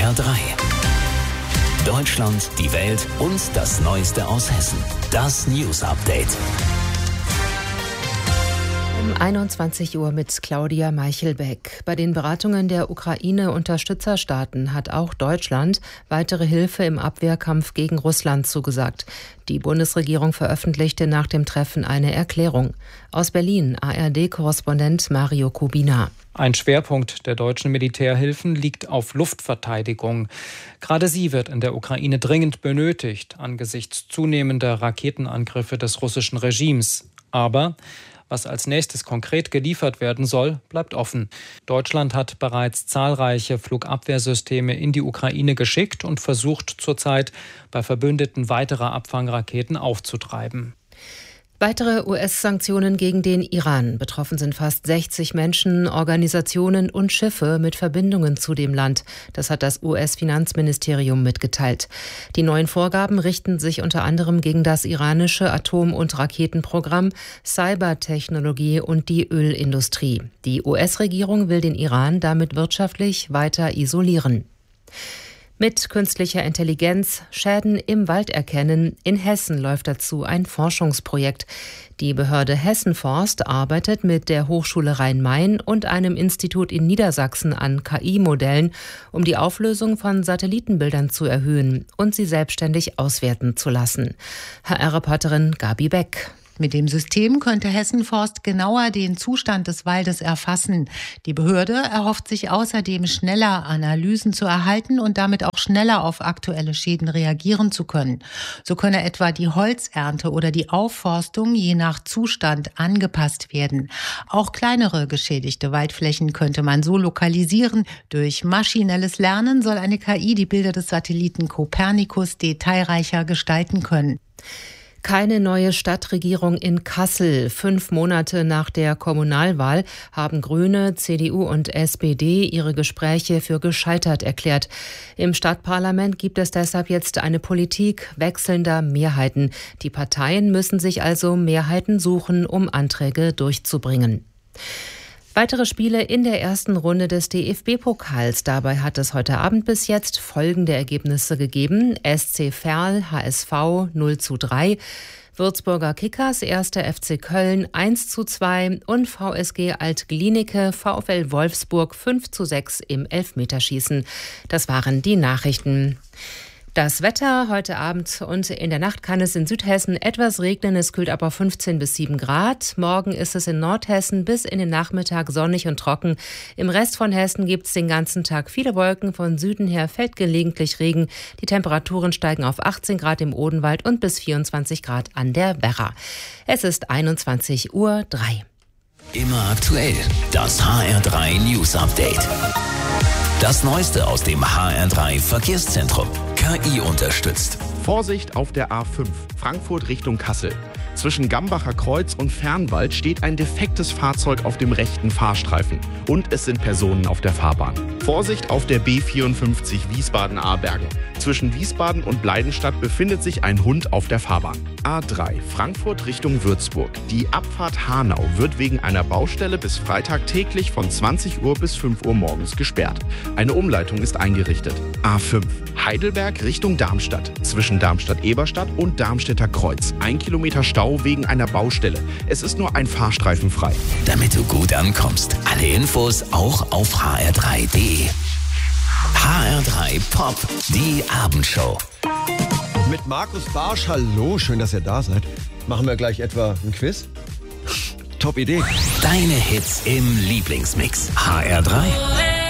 HR3. Deutschland, die Welt und das Neueste aus Hessen. Das News Update. Um 21 Uhr mit Claudia Meichelbeck. Bei den Beratungen der Ukraine-Unterstützerstaaten hat auch Deutschland weitere Hilfe im Abwehrkampf gegen Russland zugesagt. Die Bundesregierung veröffentlichte nach dem Treffen eine Erklärung. Aus Berlin, ARD-Korrespondent Mario Kubina. Ein Schwerpunkt der deutschen Militärhilfen liegt auf Luftverteidigung. Gerade sie wird in der Ukraine dringend benötigt, angesichts zunehmender Raketenangriffe des russischen Regimes. Aber was als nächstes konkret geliefert werden soll, bleibt offen. Deutschland hat bereits zahlreiche Flugabwehrsysteme in die Ukraine geschickt und versucht zurzeit, bei Verbündeten weitere Abfangraketen aufzutreiben. Weitere US-Sanktionen gegen den Iran. Betroffen sind fast 60 Menschen, Organisationen und Schiffe mit Verbindungen zu dem Land. Das hat das US-Finanzministerium mitgeteilt. Die neuen Vorgaben richten sich unter anderem gegen das iranische Atom- und Raketenprogramm, Cybertechnologie und die Ölindustrie. Die US-Regierung will den Iran damit wirtschaftlich weiter isolieren. Mit künstlicher Intelligenz Schäden im Wald erkennen. In Hessen läuft dazu ein Forschungsprojekt. Die Behörde Hessenforst arbeitet mit der Hochschule Rhein-Main und einem Institut in Niedersachsen an KI-Modellen, um die Auflösung von Satellitenbildern zu erhöhen und sie selbstständig auswerten zu lassen. HR-Reporterin Gabi Beck. Mit dem System könnte Hessenforst genauer den Zustand des Waldes erfassen. Die Behörde erhofft sich außerdem, schneller Analysen zu erhalten und damit auch schneller auf aktuelle Schäden reagieren zu können. So könne etwa die Holzernte oder die Aufforstung je nach Zustand angepasst werden. Auch kleinere geschädigte Waldflächen könnte man so lokalisieren. Durch maschinelles Lernen soll eine KI die Bilder des Satelliten Copernicus detailreicher gestalten können. Keine neue Stadtregierung in Kassel. 5 Monate nach der Kommunalwahl haben Grüne, CDU und SPD ihre Gespräche für gescheitert erklärt. Im Stadtparlament gibt es deshalb jetzt eine Politik wechselnder Mehrheiten. Die Parteien müssen sich also Mehrheiten suchen, um Anträge durchzubringen. Weitere Spiele in der ersten Runde des DFB-Pokals. Dabei hat es heute Abend bis jetzt folgende Ergebnisse gegeben. SC Verl, HSV 0:3, Würzburger Kickers, 1. FC Köln 1:2 und VSG Alt-Glienicke, VfL Wolfsburg 5:6 im Elfmeterschießen. Das waren die Nachrichten. Das Wetter heute Abend und in der Nacht kann es in Südhessen etwas regnen. Es kühlt aber 15 bis 7 Grad. Morgen ist es in Nordhessen bis in den Nachmittag sonnig und trocken. Im Rest von Hessen gibt es den ganzen Tag viele Wolken. Von Süden her fällt gelegentlich Regen. Die Temperaturen steigen auf 18 Grad im Odenwald und bis 24 Grad an der Werra. Es ist 21:03 Uhr. Immer aktuell. Das HR3 News Update. Das Neueste aus dem HR3 Verkehrszentrum. KI unterstützt. Vorsicht auf der A5, Frankfurt Richtung Kassel. Zwischen Gambacher Kreuz und Fernwald steht ein defektes Fahrzeug auf dem rechten Fahrstreifen. Und es sind Personen auf der Fahrbahn. Vorsicht auf der B54 Wiesbaden-Ahrbergen. Zwischen Wiesbaden und Bleidenstadt befindet sich ein Hund auf der Fahrbahn. A3, Frankfurt Richtung Würzburg. Die Abfahrt Hanau wird wegen einer Baustelle bis Freitag täglich von 20 Uhr bis 5 Uhr morgens gesperrt. Eine Umleitung ist eingerichtet. A5, Heidelberg Richtung Darmstadt. Zwischen Darmstadt-Eberstadt und Darmstädter Kreuz. 1 Kilometer Stau wegen einer Baustelle. Es ist nur ein Fahrstreifen frei. Damit du gut ankommst. Alle Infos auch auf hr3.de. HR3 Pop, die Abendshow. Mit Markus Barsch, hallo, schön, dass ihr da seid. Machen wir gleich etwa ein Quiz? Top Idee. Deine Hits im Lieblingsmix. HR3.